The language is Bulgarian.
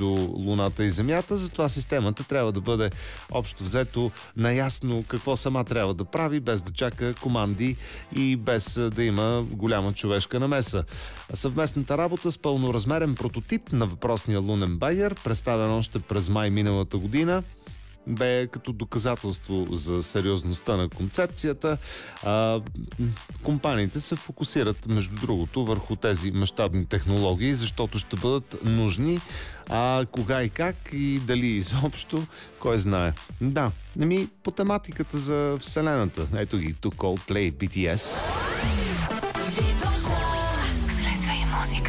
между Луната и Земята, затова системата трябва да бъде общо взето наясно какво сама трябва да прави, без да чака команди и без да има голяма човешка намеса. Съвместната работа с пълноразмерен прототип на въпросния лунен байер, представен още през май миналата година, бе като доказателство за сериозността на концепцията. Компаниите се фокусират, между другото, върху тези мащабни технологии, защото ще бъдат нужни. Кога и как и дали изобщо, кой знае. По тематиката за Вселената. Ето ги тук Coldplay, BTS.